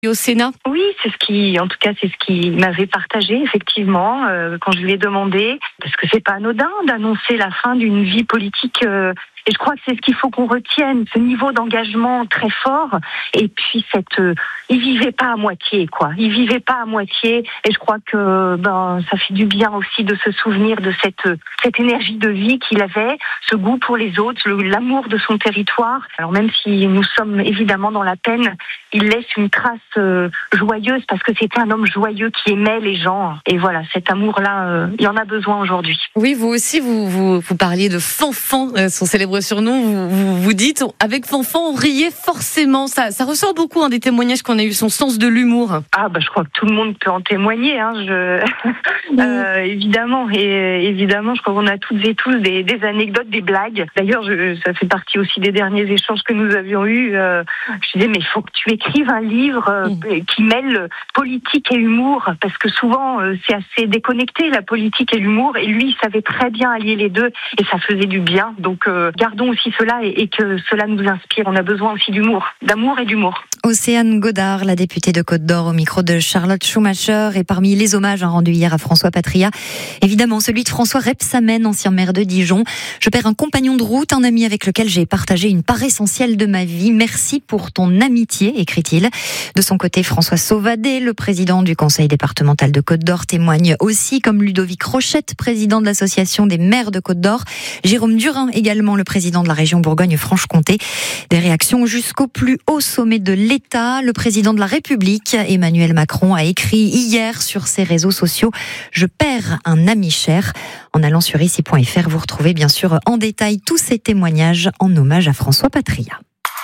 au Sénat. Oui, c'est ce qui m'avait partagé effectivement quand je lui ai demandé, parce que c'est pas anodin d'annoncer la fin d'une vie politique. Et je crois que c'est ce qu'il faut qu'on retienne, ce niveau d'engagement très fort. Et puis il vivait pas à moitié, quoi. Il vivait pas à moitié. Et je crois que ça fait du bien aussi de se souvenir de cette énergie de vie qu'il avait, ce goût pour les autres, l'amour de son territoire. Alors même si nous sommes évidemment dans la peine, il laisse une trace joyeuse parce que c'était un homme joyeux qui aimait les gens. Et voilà, cet amour-là, il y en a besoin aujourd'hui. Oui, vous aussi, vous parliez de Fanfan, son célèbre surnom. Vous dites, avec Fanfan, on riait forcément. Ça ressort beaucoup des témoignages qu'on a eu, son sens de l'humour. Je crois que tout le monde peut en témoigner. Évidemment. Et évidemment, je crois qu'on a toutes et tous des anecdotes, des blagues. D'ailleurs, ça fait partie aussi des derniers échanges que nous avions eus. Je disais, mais il faut que tu écrives un livre qui mêle politique et humour, parce que souvent, c'est assez déconnecté, la politique et l'humour. Et lui, il savait très bien allier les deux, et ça faisait du bien. Donc, gardons aussi cela et que cela nous inspire. On a besoin aussi d'amour et d'humour. Océane Godard, la députée de Côte-d'Or, au micro de Charlotte Schumacher, et parmi les hommages rendus hier à François Patria, évidemment celui de François Rebsamen, ancien maire de Dijon. Je perds un compagnon de route, un ami avec lequel j'ai partagé une part essentielle de ma vie. Merci pour ton amitié, écrit-il. De son côté, François Sauvadet, le président du conseil départemental de Côte-d'Or, témoigne aussi, comme Ludovic Rochette, président de l'association des maires de Côte-d'Or. Jérôme Durin, également le président de la région Bourgogne-Franche-Comté. Des réactions jusqu'au plus haut sommet de l'État. Le président de la République, Emmanuel Macron, a écrit hier sur ses réseaux sociaux « Je perds un ami cher ». En allant sur ici.fr, vous retrouvez bien sûr en détail tous ces témoignages en hommage à François Patria.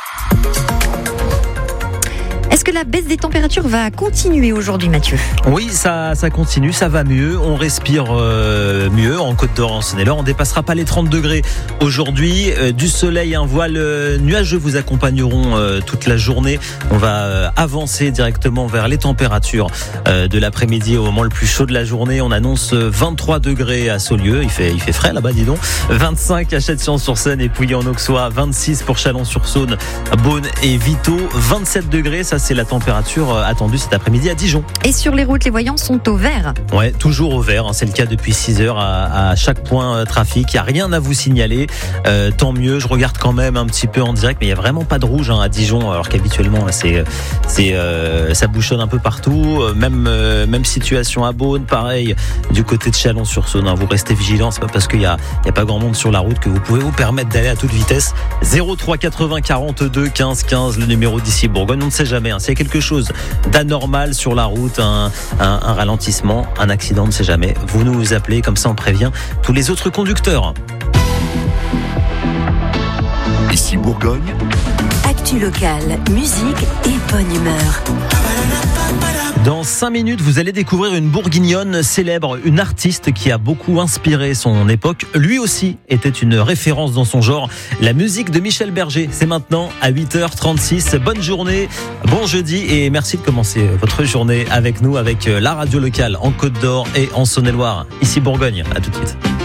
Est-ce que la baisse des températures va continuer aujourd'hui, Mathieu ? Oui, ça continue, ça va mieux. On respire mieux en Côte-d'Or, en Saône-et-Loire. On dépassera pas les 30 degrés aujourd'hui. Du soleil, un voile nuageux vous accompagneront toute la journée. On va avancer directement vers les températures de l'après-midi au moment le plus chaud de la journée. On annonce 23 degrés à Saulieu. Il fait frais là-bas, dis donc. 25 à Châtillon-sur-Saône et Pouilly-en-Auxois. 26 pour Chalon-sur-Saône, Beaune et Vito. 27 degrés, ça c'est la température attendue cet après-midi à Dijon. Et sur les routes, les voyants sont au vert. Ouais, toujours au vert. C'est le cas depuis 6 heures à chaque point trafic. Il n'y a rien à vous signaler. Tant mieux. Je regarde quand même un petit peu en direct, mais il n'y a vraiment pas de rouge à Dijon, alors qu'habituellement ça bouchonne un peu partout. Même situation à Beaune, pareil du côté de Chalon-sur-Saône. Vous restez vigilants. C'est pas parce qu'il y a pas grand monde sur la route que vous pouvez vous permettre d'aller à toute vitesse. 03 80 42 15 15, le numéro d'ici Bourgogne. On ne sait jamais. S'il y a quelque chose d'anormal sur la route, un ralentissement, un accident, on ne sait jamais. Vous nous appelez, comme ça on prévient tous les autres conducteurs. Ici Bourgogne. Actu locale, musique et bonne humeur. Dans 5 minutes, vous allez découvrir une bourguignonne célèbre, une artiste qui a beaucoup inspiré son époque. Lui aussi était une référence dans son genre. La musique de Michel Berger, c'est maintenant à 8h36. Bonne journée, bon jeudi et merci de commencer votre journée avec nous, avec la radio locale en Côte-d'Or et en Saône-et-Loire. Ici Bourgogne, à tout de suite.